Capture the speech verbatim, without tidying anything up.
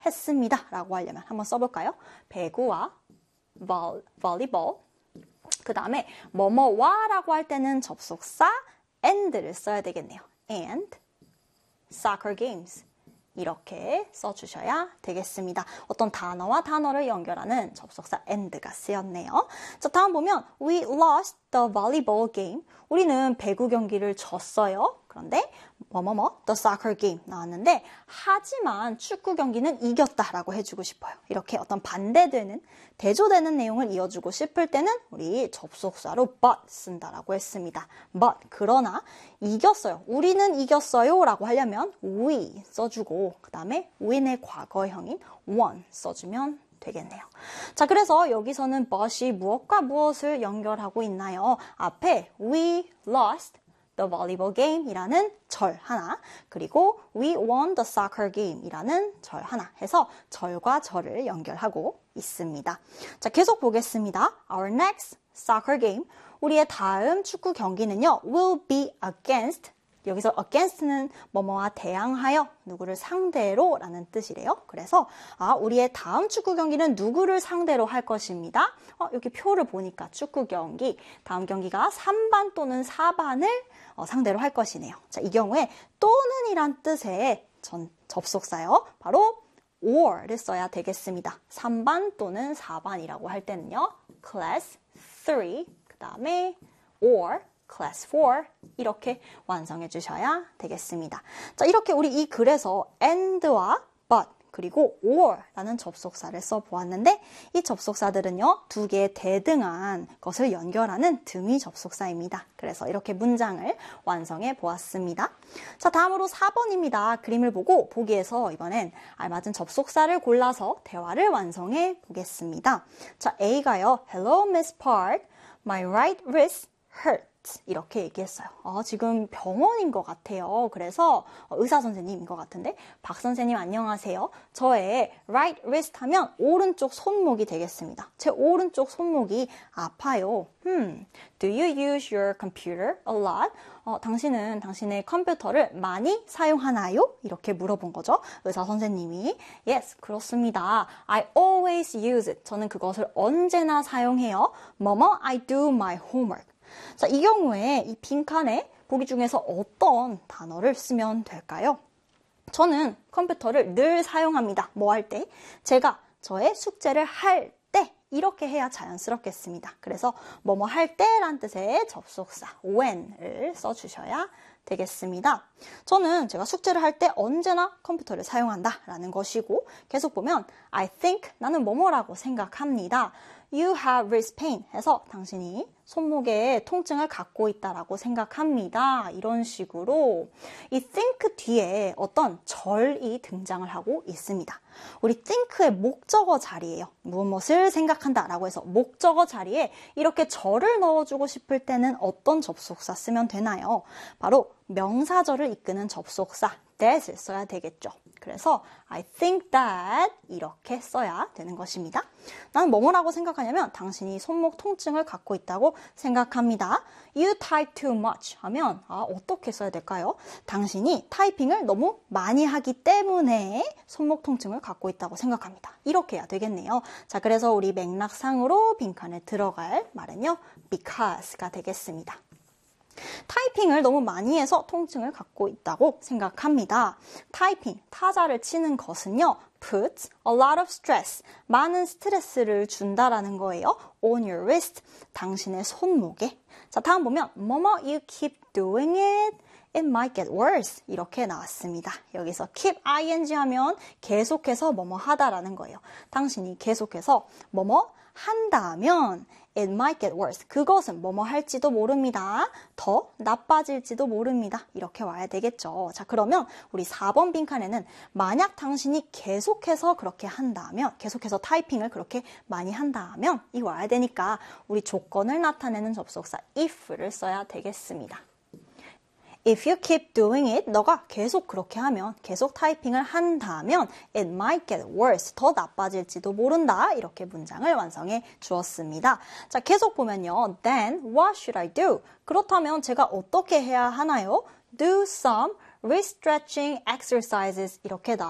했습니다 라고 하려면 한번 써볼까요? 배구와 볼, 볼리볼. 그 다음에 뭐뭐와 라고 할 때는 접속사 and를 써야 되겠네요. and soccer games. 이렇게 써주셔야 되겠습니다. 어떤 단어와 단어를 연결하는 접속사 and가 쓰였네요. 자, 다음 보면 we lost the volleyball game. 우리는 배구 경기를 졌어요. 그런데 뭐뭐뭐 the soccer game 나왔는데 하지만 축구 경기는 이겼다라고 해주고 싶어요. 이렇게 어떤 반대되는 대조되는 내용을 이어주고 싶을 때는 우리 접속사로 but 쓴다라고 했습니다. but 그러나 이겼어요. 우리는 이겼어요 라고 하려면 we 써주고 그 다음에 win의 과거형인 won 써주면 되겠네요. 자, 그래서 여기서는 but이 무엇과 무엇을 연결하고 있나요? 앞에 we lost the volleyball game 이라는 절 하나, 그리고 we won the soccer game 이라는 절 하나 해서 절과 절을 연결하고 있습니다. 자, 계속 보겠습니다. Our next soccer game, 우리의 다음 축구 경기는요, will be against, 여기서 against는 뭐뭐와 대항하여, 누구를 상대로 라는 뜻이래요. 그래서 아, 우리의 다음 축구 경기는 누구를 상대로 할 것입니다. 어, 여기 표를 보니까 축구 경기, 다음 경기가 삼 반 또는 사 반을 어, 상대로 할 것이네요. 자, 이 경우에 또는 이란 뜻의 전, 접속사요. 바로 or를 써야 되겠습니다. 삼 반 또는 사 반이라고 할 때는요. class three, 그 다음에 or class four 이렇게 완성해 주셔야 되겠습니다. 자, 이렇게 우리 이 글에서 and와 but 그리고 or라는 접속사를 써보았는데 이 접속사들은요, 두 개의 대등한 것을 연결하는 등위 접속사입니다. 그래서 이렇게 문장을 완성해 보았습니다. 자, 다음으로 사 번입니다. 그림을 보고 보기에서 이번엔 알맞은 접속사를 골라서 대화를 완성해 보겠습니다. 자, A가요. Hello, Miss Park. My right wrist hurt. 이렇게 얘기했어요. 어, 지금 병원인 것 같아요. 그래서 의사 선생님인 것 같은데 박 선생님 안녕하세요. 저의 right wrist 하면 오른쪽 손목이 되겠습니다. 제 오른쪽 손목이 아파요. Hmm. Do you use your computer a lot? 어, 당신은 당신의 컴퓨터를 많이 사용하나요? 이렇게 물어본 거죠. 의사 선생님이 Yes, 그렇습니다. I always use it. 저는 그것을 언제나 사용해요. 뭐뭐 I do my homework. 자, 이 경우에 이 빈칸에 보기 중에서 어떤 단어를 쓰면 될까요? 저는 컴퓨터를 늘 사용합니다. 뭐 할 때? 제가 저의 숙제를 할 때 이렇게 해야 자연스럽겠습니다. 그래서 뭐뭐 할 때란 뜻의 접속사 when을 써주셔야 되겠습니다. 저는 제가 숙제를 할 때 언제나 컴퓨터를 사용한다 라는 것이고 계속 보면 I think 나는 뭐뭐라고 생각합니다. You have wrist pain 해서 당신이 손목에 통증을 갖고 있다라고 생각합니다. 이런 식으로 이 think 뒤에 어떤 절이 등장을 하고 있습니다. 우리 think의 목적어 자리예요. 무엇을 생각한다라고 해서 목적어 자리에 이렇게 절을 넣어주고 싶을 때는 어떤 접속사 쓰면 되나요? 바로 명사절을 이끄는 접속사 that을 써야 되겠죠. 그래서 I think that 이렇게 써야 되는 것입니다. 나는 뭐뭐라고 생각하냐면 당신이 손목 통증을 갖고 있다고 생각합니다. You type too much 하면 아, 어떻게 써야 될까요? 당신이 타이핑을 너무 많이 하기 때문에 손목 통증을 갖고 있다고 생각합니다. 이렇게 해야 되겠네요. 자, 그래서 우리 맥락상으로 빈칸에 들어갈 말은요. because가 되겠습니다. 타이핑을 너무 많이 해서 통증을 갖고 있다고 생각합니다. 타이핑, 타자를 치는 것은요. puts a lot of stress, 많은 스트레스를 준다라는 거예요. on your wrist, 당신의 손목에. 자, 다음 보면 뭐뭐 you keep doing it, it might get worse 이렇게 나왔습니다. 여기서 keep ing 하면 계속해서 뭐뭐 하다라는 거예요. 당신이 계속해서 뭐뭐 한다면 it might get worse. 그것은 뭐뭐 할지도 모릅니다. 더 나빠질지도 모릅니다. 이렇게 와야 되겠죠. 자, 그러면 우리 사 번 빈칸에는 만약 당신이 계속해서 그렇게 한다면, 계속해서 타이핑을 그렇게 많이 한다면 이 와야 되니까 우리 조건을 나타내는 접속사 if를 써야 되겠습니다. If you keep doing it, 너가 계속 그렇게 하면, 계속 타이핑을 한다면 it might get worse, 더 나빠질지도 모른다. 이렇게 문장을 완성해 주었습니다. 자, 계속 보면요. Then what should I do? 그렇다면 제가 어떻게 해야 하나요? Do some wrist stretching exercises 이렇게 나